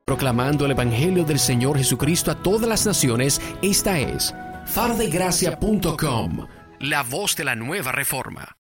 Proclamando el Evangelio del Señor Jesucristo a todas las naciones, esta es fardegracia.com, la voz de la nueva reforma.